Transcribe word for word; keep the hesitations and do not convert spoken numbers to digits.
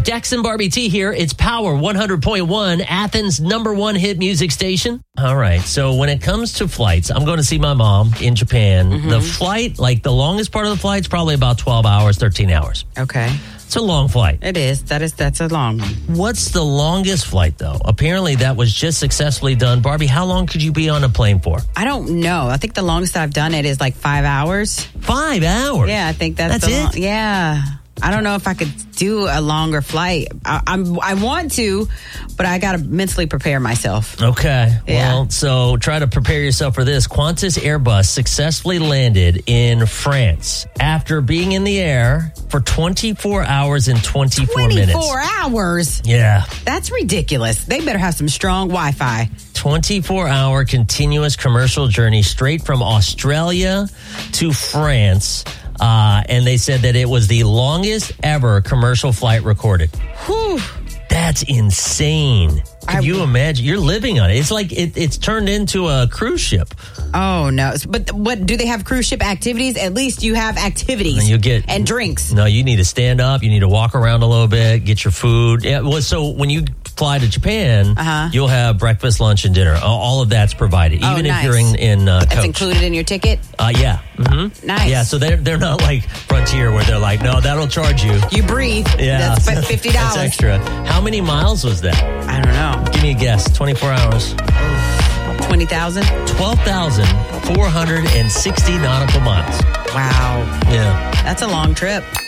Dex and Barbie T here. It's Power one hundred point one, Athens' number one hit music station. All right. So when it comes to flights, I'm going to see my mom in Japan. Mm-hmm. The flight, like the longest part of the flight is probably about twelve hours, thirteen hours. Okay. It's a long flight. It is. That is. That's a long one. What's the longest flight, though? Apparently, that was just successfully done. Barbie, how long could you be on a plane for? I don't know. I think the longest I've done it is like five hours. Five hours? Yeah, I think that's, that's the it. Long, yeah. I don't know if I could do a longer flight. I, I'm, I want to, but I got to mentally prepare myself. Okay. Yeah. Well, so try to prepare yourself for this. Qantas Airbus successfully landed in France after being in the air for twenty-four hours and twenty-four minutes. twenty-four hours? Yeah. That's ridiculous. They better have some strong Wi-Fi. twenty-four hour continuous commercial journey straight from Australia to France. Uh, and they said that it was the longest ever commercial flight recorded. Whew. That's insane. Can I, you imagine? You're living on it. It's like it, it's turned into a cruise ship. Oh, no. But what do they have cruise ship activities? At least you have activities and, you get, and drinks. No, you need to stand up. You need to walk around a little bit, get your food. Yeah, well, so when you fly to Japan, uh-huh. you'll have breakfast, lunch, and dinner. All of that's provided, oh, even nice. if you're in, in uh, coach. That's included in your ticket? Uh, yeah. Mm-hmm. Nice. Yeah, so they're, they're not like Frontier where they're like, no, that'll charge you. You breathe. Yeah. That's fifty dollars. That's extra. How many miles was that? I don't know. Give me a guess. twenty-four hours. twenty thousand? twelve thousand four hundred sixty nautical miles. Wow. Yeah. That's a long trip.